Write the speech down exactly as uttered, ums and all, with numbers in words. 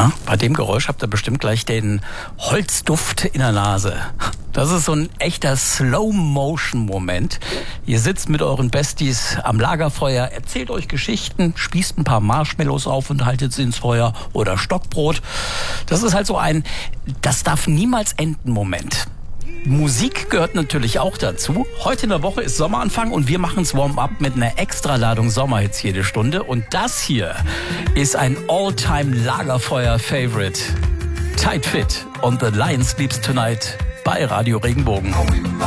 Ja, bei dem Geräusch habt ihr bestimmt gleich den Holzduft in der Nase. Das ist so ein echter Slow-Motion-Moment. Ihr sitzt mit euren Besties am Lagerfeuer, erzählt euch Geschichten, spießt ein paar Marshmallows auf und haltet sie ins Feuer oder Stockbrot. Das ist halt so ein, das darf niemals enden Moment. Musik gehört natürlich auch dazu. Heute in der Woche ist Sommeranfang und wir machen's Warm-up mit einer Extraladung Sommerhits jede Stunde. Und das hier ist ein All-Time-Lagerfeuer-Favorite. Tight Fit und The Lion Sleeps Tonight bei Radio Regenbogen.